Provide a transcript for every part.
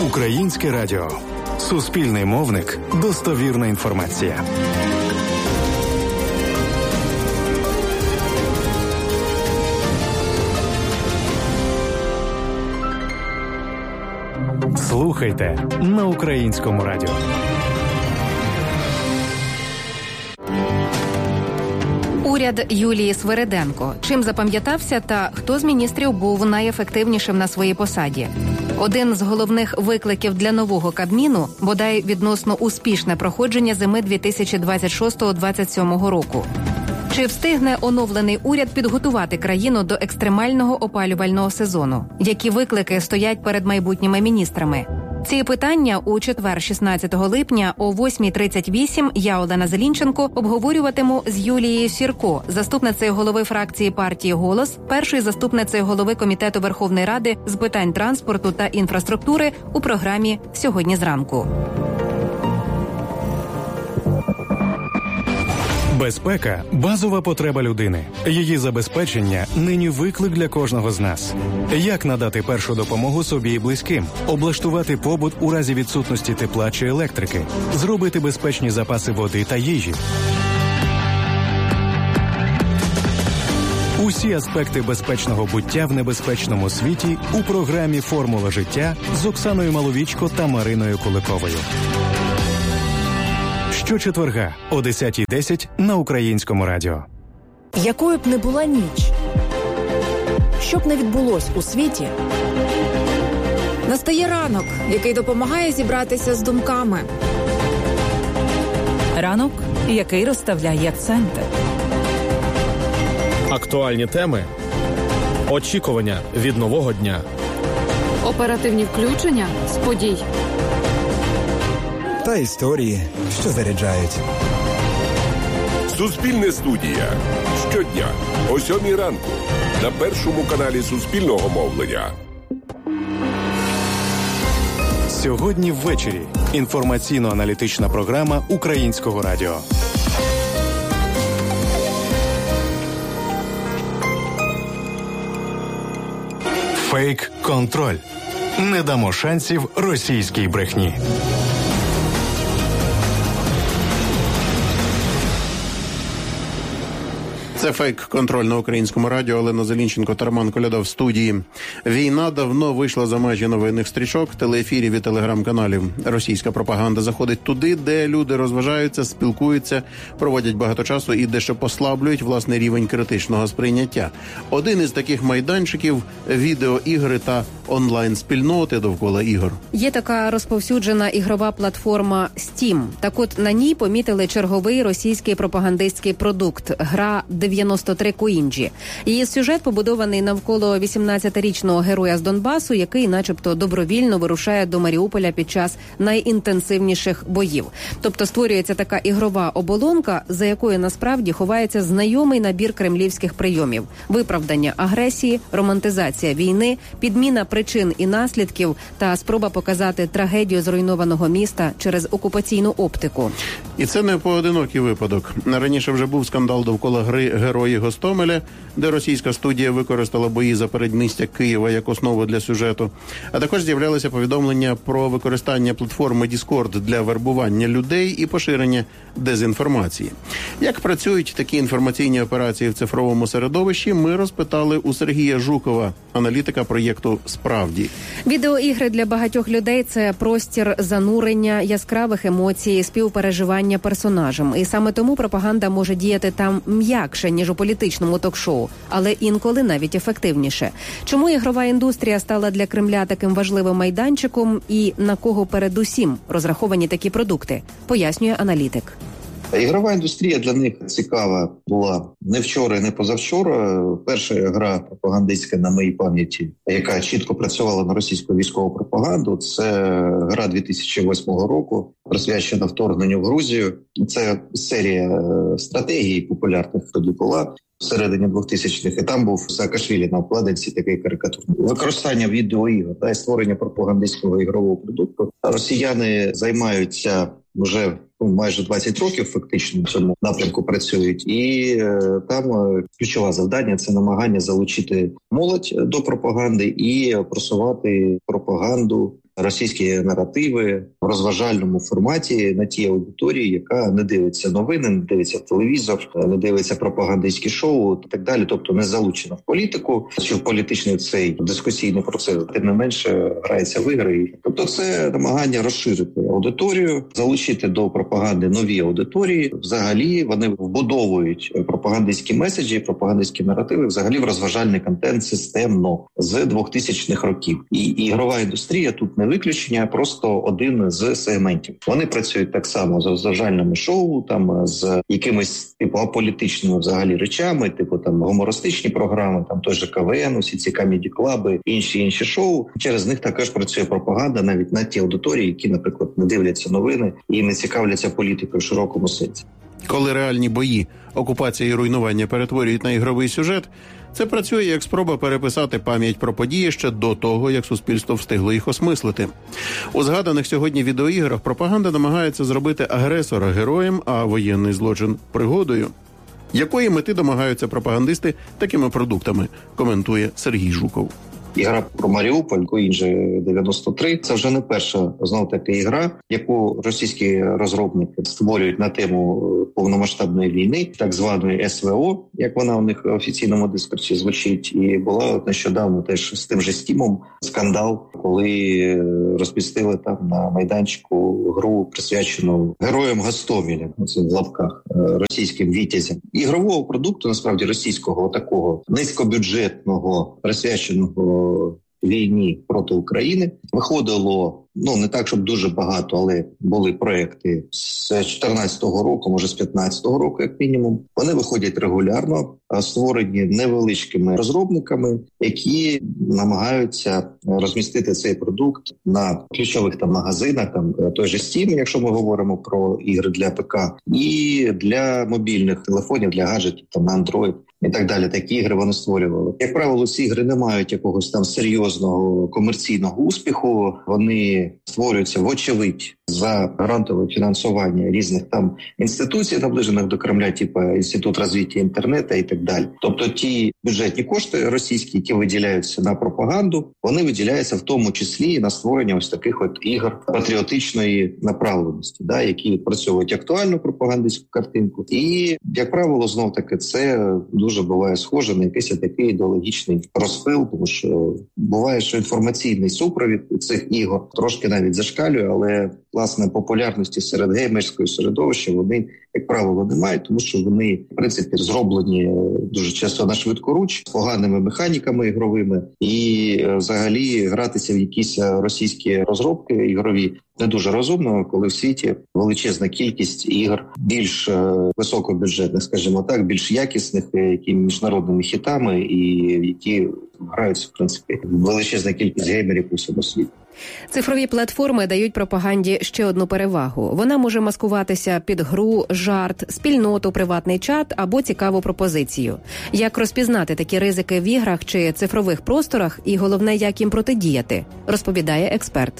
Українське радіо. Суспільний мовник. Достовірна інформація. Слухайте на Українському радіо. Уряд Юлії Свириденко. Чим запам'ятався та хто з міністрів був найефективнішим на своїй посаді? Один з головних викликів для нового Кабміну – бодай відносно успішне проходження зими 2026-2027 року. Чи встигне оновлений уряд підготувати країну до екстремального опалювального сезону? Які виклики стоять перед майбутніми міністрами? Ці питання у четвер, 16 липня о 8:38 я, Олена Зелінченко, обговорюватиму з Юлією Сірко, заступницею голови фракції партії «Голос», першою заступницею голови Комітету Верховної Ради з питань транспорту та інфраструктури у програмі «Сьогодні зранку». Безпека – базова потреба людини. Її забезпечення – нині виклик для кожного з нас. Як надати першу допомогу собі і близьким? Облаштувати побут у разі відсутності тепла чи електрики? Зробити безпечні запаси води та їжі? Усі аспекти безпечного буття в небезпечному світі у програмі «Формула життя» з Оксаною Маловічко та Мариною Куликовою. Щочетверга о 10:10 на Українському радіо. Якою б не була ніч, що б не відбулось у світі, настає ранок, який допомагає зібратися з думками. Ранок, який розставляє акценти. Актуальні теми, очікування від нового дня. Оперативні включення з подій. Та історії, що заряджають. Суспільне студія. Щодня о 7:00 ранку на першому каналі Суспільного мовлення. Сьогодні ввечері. Інформаційно-аналітична програма Українського радіо. Фейк-контроль. Не дамо шансів російській брехні. Це фейк-контроль на Українському радіо. Олена Зелінченко та Роман Коляда в студії. Війна давно вийшла за межі новинних стрічок, телеефірів і телеграм-каналів. Російська пропаганда заходить туди, де люди розважаються, спілкуються, проводять багато часу і дещо послаблюють власний рівень критичного сприйняття. Один із таких майданчиків – відеоігри та онлайн-спільноти довкола ігор. Є така розповсюджена ігрова платформа Steam. Так от на ній помітили черговий російський пропагандистський продукт – гра 93 Коінджі. Її сюжет побудований навколо 18-річного героя з Донбасу, який начебто добровільно вирушає до Маріуполя під час найінтенсивніших боїв. Тобто створюється така ігрова оболонка, за якою насправді ховається знайомий набір кремлівських прийомів. Виправдання агресії, романтизація війни, підміна причин і наслідків та спроба показати трагедію зруйнованого міста через окупаційну оптику. І це не поодинокий випадок. Раніше вже був скандал довкола гри «Герої Гостомеля», де російська студія використала бої за передмістя Києва як основу для сюжету. А також з'являлися повідомлення про використання платформи Discord для вербування людей і поширення дезінформації. Як працюють такі інформаційні операції в цифровому середовищі, ми розпитали у Сергія Жукова, аналітика проєкту «Справді». Відеоігри для багатьох людей – це простір занурення, яскравих емоцій, співпереживання персонажем. І саме тому пропаганда може діяти там м'якше, ніж у політичному ток-шоу, але інколи навіть ефективніше. Чому ігрова індустрія стала для Кремля таким важливим майданчиком і на кого передусім розраховані такі продукти, пояснює аналітик. Ігрова індустрія для них цікава була не вчора, не позавчора. Перша гра пропагандистська на моїй пам'яті, яка чітко працювала на російську військову пропаганду, це гра 2008 року, присвячена вторгненню в Грузію. Це серія стратегій популярних тоді була всередині 2000-х, і там був Саакашвілі на обкладинці такий карикатурний. Використання відеоігор та створення пропагандистського ігрового продукту. Росіяни займаються вже майже 20 років фактично в цьому напрямку працюють. І там ключове завдання – це намагання залучити молодь до пропаганди і просувати пропаганду російські наративи в розважальному форматі на тій аудиторії, яка не дивиться новини, не дивиться телевізор, не дивиться пропагандистські шоу і так далі, тобто не залучена в політику, чи в політичний цей дискусійний процес, тим не менше грається в ігри. Тобто це намагання розширити аудиторію, залучити до пропаганди нові аудиторії. Взагалі вони вбудовують пропагандистські меседжі, пропагандистські наративи взагалі в розважальний контент системно з 2000-х років. І ігрова індустрія тут не виключення, а просто один з сегментів. Вони працюють так само з розважальними шоу, там з якимись типу аполітичними взагалі речами, типу там гумористичні програми, там той же КВН, усі ці комеді-клаби, інші шоу. Через них також працює пропаганда навіть на ті аудиторії, які, наприклад, не дивляться новини і не цікавляться політикою в широкому сенсі. Коли реальні бої, окупація і руйнування перетворюють на ігровий сюжет, це працює як спроба переписати пам'ять про події ще до того, як суспільство встигло їх осмислити. У згаданих сьогодні відеоіграх пропаганда намагається зробити агресора героєм, а воєнний злочин – пригодою. Якої мети домагаються пропагандисти такими продуктами, коментує Сергій Жуков. Ігра про Маріуполь, Коінджі 93 – це вже не перша, знов-таки, ігра, яку російські розробники створюють на тему повномасштабної війни, так званої СВО, як вона у них в офіційному дискурсі звучить. І була нещодавно теж з тим же Стімом скандал, коли розмістили там на майданчику гру, присвячену героям Гостомеля, це в лапках, російським вітязям. Ігрового продукту, насправді, російського такого низькобюджетного, присвяченого війні проти України, виходило, не так, щоб дуже багато, але були проекти з 14-го року, може з 15-го року, як мінімум. Вони виходять регулярно, створені невеличкими розробниками, які намагаються розмістити цей продукт на ключових там магазинах, там той же Steam, якщо ми говоримо про ігри для ПК, і для мобільних телефонів, для гаджетів, там на Android і так далі. Такі ігри вони створювали. Як правило, ці ігри не мають якогось там серйозного комерційного успіху. Вони створюються, вочевидь, за грантове фінансування різних там інституцій, наближених до Кремля, типу Інститут розвитку інтернету і так далі. Тобто ті бюджетні кошти російські, які виділяються на пропаганду, вони виділяються в тому числі і на створення ось таких от ігор патріотичної направленості, які відпрацьовують актуальну пропагандистську картинку. І, як правило, знов-таки, це дуже буває схоже на якийсь такий ідеологічний розпил, тому що буває, що інформаційний супровід цих ігор трошки навіть зашкалює, але власне популярності серед геймерського середовища вони, як правило, не мають, тому що вони, в принципі, зроблені дуже часто на швидкоруч, з поганими механіками ігровими, і взагалі гратися в якісь російські розробки ігрові не дуже розумно, коли в світі величезна кількість ігор більш високобюджетних, скажімо так, більш якісних, які міжнародними хітами і які граються, в принципі, величезна кількість геймерів у всьому світі. Цифрові платформи дають пропаганді ще одну перевагу. Вона може маскуватися під гру, жарт, спільноту, приватний чат або цікаву пропозицію. Як розпізнати такі ризики в іграх чи цифрових просторах і, головне, як їм протидіяти, розповідає експерт.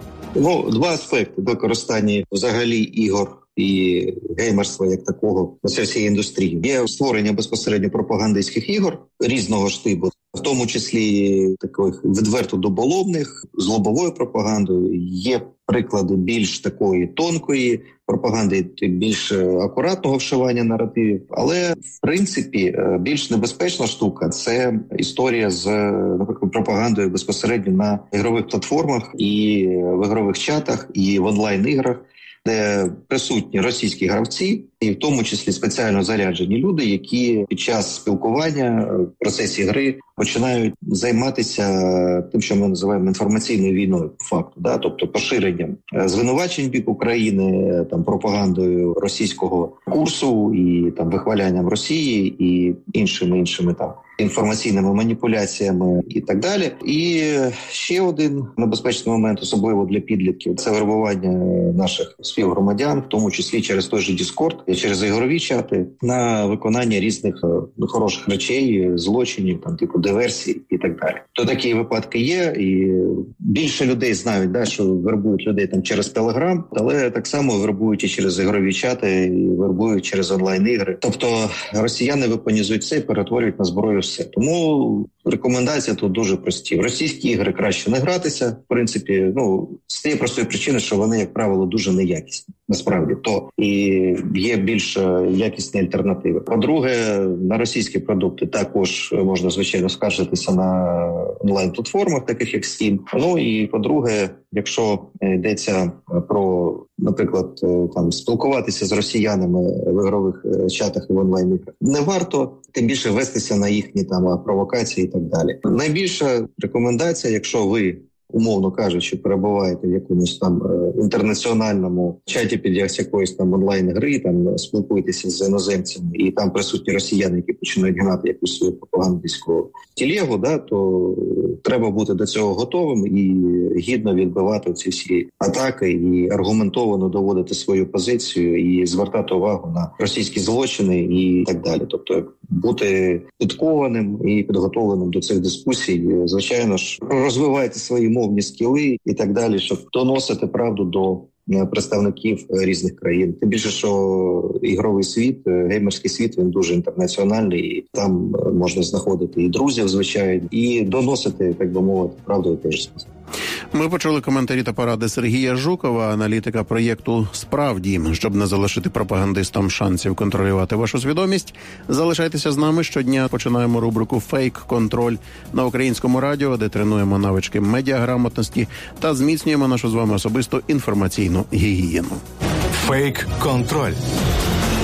Два аспекти використання взагалі ігор і геймерства як такого на всій індустрії. Є створення безпосередньо пропагандистських ігор різного штибу, в тому числі таких відверто доболовних, з лобовою пропагандою. Є приклади більш такої тонкої пропаганди, більш акуратного вшивання наративів. Але, в принципі, більш небезпечна штука – це історія з, наприклад, пропагандою безпосередньо на ігрових платформах і в ігрових чатах, і в онлайн-іграх, де присутні російські гравці, і в тому числі спеціально заряджені люди, які під час спілкування в процесі гри починають займатися тим, що ми називаємо інформаційною війною, по факту, тобто поширенням звинувачень бік України, там пропагандою російського курсу і там вихвалянням Росії і іншими там інформаційними маніпуляціями і так далі. І ще один небезпечний момент, особливо для підлітків, це вербування наших співгромадян, в тому числі через той же Discord, через ігрові чати, на виконання різних хороших речей, злочинів, там типу диверсій і так далі. То такі випадки є, і більше людей знають, що вербують людей там через Telegram, але так само вербують і через ігрові чати, і вербують через онлайн-ігри. Тобто росіяни вепонізують це і перетворюють на зброю все. Тому рекомендації тут дуже прості. В російські ігри краще не гратися, в принципі, з тієї простої причини, що вони, як правило, дуже неякісні. Насправді, то і є більш якісні альтернативи. По-друге, на російські продукти також можна, звичайно, скаржитися на онлайн-платформах, таких як Steam. І по-друге, якщо йдеться про, наприклад, там спілкуватися з росіянами в ігрових чатах і в онлайн-іграх, не варто, тим більше вестися на їхні там провокації і так далі. Найбільша рекомендація, якщо ви, умовно кажучи, перебуваєте в якомусь там інтернаціональному чаті під якоїсь там онлайн-гри, там спілкуєтеся з іноземцями, і там присутні росіяни, які починають гнати якусь свою пропагандистську тілегу, то треба бути до цього готовим і гідно відбивати ці всі атаки і аргументовано доводити свою позицію і звертати увагу на російські злочини і так далі. Тобто бути підкованим і підготовленим до цих дискусій, звичайно ж, розвивайте свої мовні скіли і так далі, щоб доносити правду до представників різних країн. Тим більше, що ігровий світ, геймерський світ, він дуже інтернаціональний, і там можна знаходити і друзів, звичайно, і доносити, так би мовити, правду і теж спосіб. Ми почули коментарі та поради Сергія Жукова, аналітика проєкту «Справді». Щоб не залишити пропагандистам шансів контролювати вашу свідомість, залишайтеся з нами. Щодня починаємо рубрику «Фейк-контроль» на Українському радіо, де тренуємо навички медіаграмотності та зміцнюємо нашу з вами особисту інформаційну гігієну. Фейк-контроль.